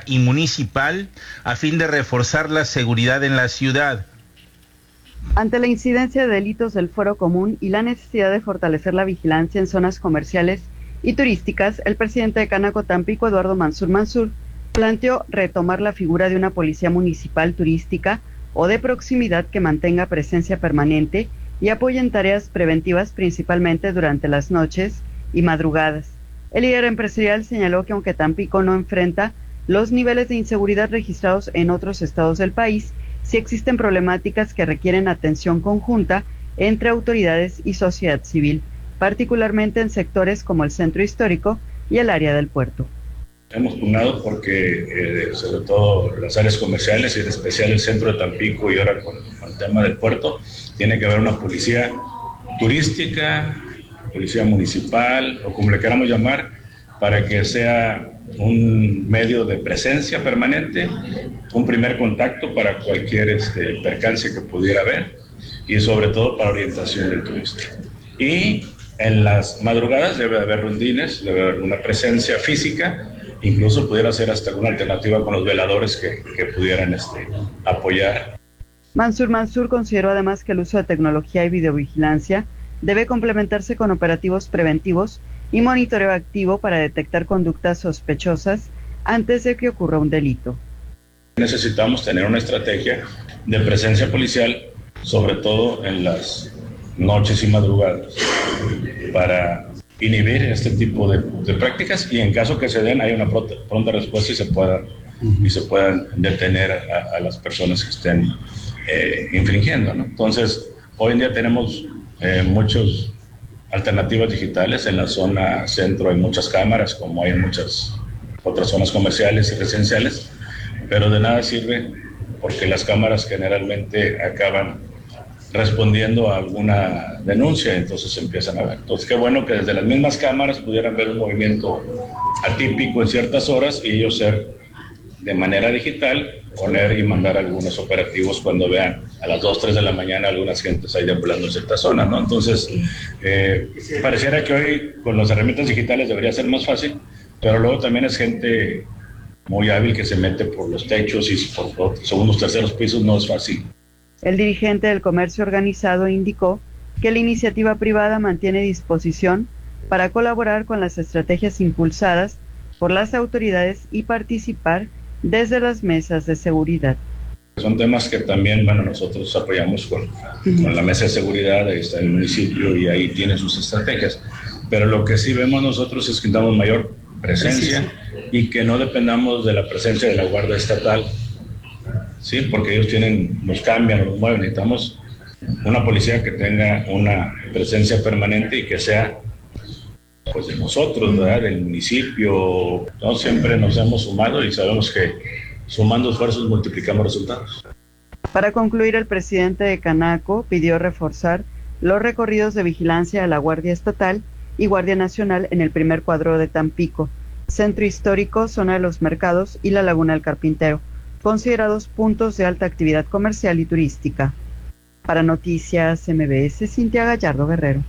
pública y municipal a fin de reforzar la seguridad en la ciudad. Ante la incidencia de delitos del fuero común y la necesidad de fortalecer la vigilancia en zonas comerciales y turísticas, el presidente de Canaco Tampico, Eduardo Mansur Mansur, planteó retomar la figura de una policía municipal turística o de proximidad que mantenga presencia permanente y apoye en tareas preventivas principalmente durante las noches y madrugadas. El líder empresarial señaló que aunque Tampico no enfrenta los niveles de inseguridad registrados en otros estados del país, sí existen problemáticas que requieren atención conjunta entre autoridades y sociedad civil, particularmente en sectores como el centro histórico y el área del puerto. Hemos pugnado porque, sobre todo las áreas comerciales y en especial el centro de Tampico y ahora con el tema del puerto, tiene que haber una policía turística, policía municipal o como le queramos llamar, para que sea un medio de presencia permanente, un primer contacto para cualquier percance que pudiera haber y sobre todo para orientación del turista. Y en las madrugadas debe haber rondines, debe haber una presencia física. Incluso pudiera ser hasta alguna alternativa con los veladores que pudieran apoyar. Mansur consideró además que el uso de tecnología y videovigilancia debe complementarse con operativos preventivos y monitoreo activo para detectar conductas sospechosas antes de que ocurra un delito. Necesitamos tener una estrategia de presencia policial, sobre todo en las noches y madrugadas, para inhibir este tipo de prácticas y en caso que se den hay una pronta respuesta y se puedan detener a las personas que estén infringiendo, ¿no? Entonces, hoy en día tenemos muchas alternativas digitales. En la zona centro hay muchas cámaras, como hay en muchas otras zonas comerciales y residenciales, pero de nada sirve porque las cámaras generalmente acaban respondiendo a alguna denuncia, entonces empiezan a ver. Entonces, qué bueno que desde las mismas cámaras pudieran ver un movimiento atípico en ciertas horas y ellos ser de manera digital, poner y mandar algunos operativos cuando vean a las 2, 3 de la mañana algunas gentes ahí deambulando en ciertas zonas, ¿no? Entonces, pareciera que hoy con las herramientas digitales debería ser más fácil, pero luego también es gente muy hábil que se mete por los techos y por segundos, terceros pisos, no es fácil. El dirigente del comercio organizado indicó que la iniciativa privada mantiene disposición para colaborar con las estrategias impulsadas por las autoridades y participar desde las mesas de seguridad. Son temas que también, nosotros apoyamos con la mesa de seguridad, ahí está el municipio y ahí tiene sus estrategias. Pero lo que sí vemos nosotros es que damos mayor presencia y que no dependamos de la presencia de la Guardia Estatal. Sí, porque ellos nos cambian, nos mueven. Necesitamos una policía que tenga una presencia permanente y que sea pues de nosotros, ¿verdad? Del municipio. ¿No? Siempre nos hemos sumado y sabemos que sumando esfuerzos multiplicamos resultados. Para concluir, el presidente de Canaco pidió reforzar los recorridos de vigilancia de la Guardia Estatal y Guardia Nacional en el primer cuadro de Tampico, Centro Histórico, Zona de los Mercados y la Laguna del Carpintero, considerados puntos de alta actividad comercial y turística. Para Noticias MBS, Cintia Gallardo Guerrero.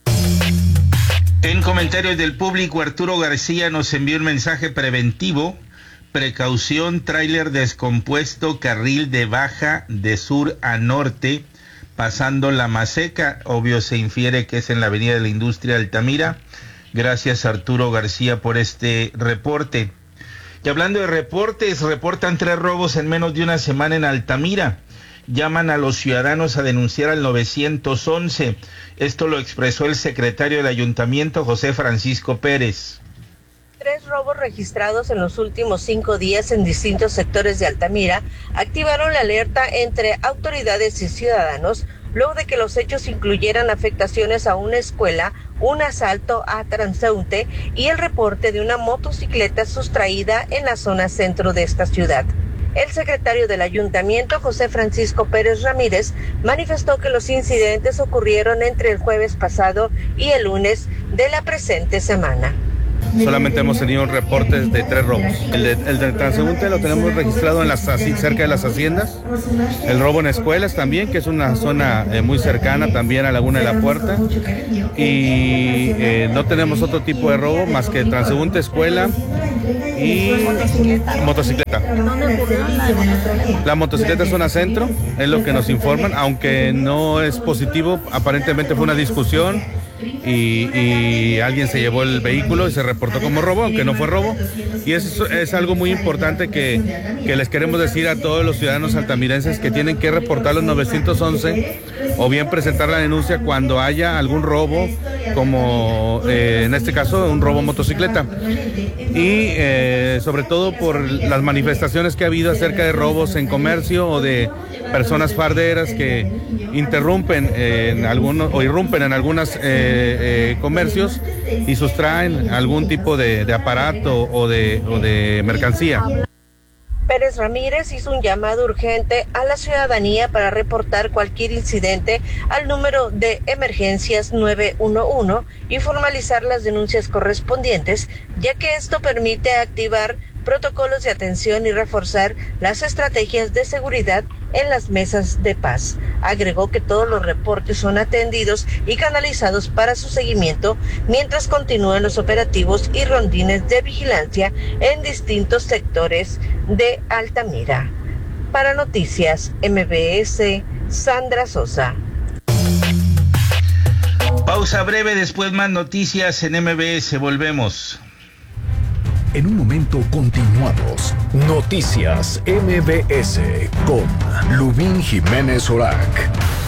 En comentarios del público, Arturo García nos envió un mensaje preventivo. Precaución, tráiler descompuesto, carril de baja de sur a norte, pasando la Maseca. Obvio se infiere que es en la avenida de la Industria Altamira. Gracias, Arturo García, por este reporte. Y hablando de reportes, reportan 3 robos en menos de una semana en Altamira. Llaman a los ciudadanos a denunciar al 911. Esto lo expresó el secretario del ayuntamiento, José Francisco Pérez. 3 robos registrados en los últimos 5 días en distintos sectores de Altamira activaron la alerta entre autoridades y ciudadanos, luego de que los hechos incluyeran afectaciones a una escuela, un asalto a transeúnte y el reporte de una motocicleta sustraída en la zona centro de esta ciudad. El secretario del ayuntamiento, José Francisco Pérez Ramírez, manifestó que los incidentes ocurrieron entre el jueves pasado y el lunes de la presente semana. Solamente hemos tenido reportes de 3 robos. El del transeúnte lo tenemos registrado cerca de las haciendas. El robo en escuelas también, que es una zona muy cercana también a Laguna de la Puerta. Y no tenemos otro tipo de robo más que transeúnte, escuela y motocicleta. ¿Dónde ocurrió la de motocicleta? La motocicleta es zona centro, es lo que nos informan, aunque no es positivo, aparentemente fue una discusión y alguien se llevó el vehículo y se reportó como robo, aunque no fue robo. Y eso es algo muy importante que les queremos decir a todos los ciudadanos altamirenses, que tienen que reportar los 911 o bien presentar la denuncia cuando haya algún robo, como en este caso un robo motocicleta. Y sobre todo por las manifestaciones que ha habido acerca de robos en comercio o de personas farderas que interrumpen en algunos o irrumpen en algunos comercios y sustraen algún tipo de aparato o de mercancía. Pérez Ramírez hizo un llamado urgente a la ciudadanía para reportar cualquier incidente al número de emergencias 911 y formalizar las denuncias correspondientes, ya que esto permite activar protocolos de atención y reforzar las estrategias de seguridad en las mesas de paz. Agregó que todos los reportes son atendidos y canalizados para su seguimiento mientras continúan los operativos y rondines de vigilancia en distintos sectores de Altamira. Para Noticias MBS, Sandra Sosa. Pausa breve, después más noticias en MBS. Volvemos. En un momento continuamos. Noticias MBS con Lubín Jiménez Orac.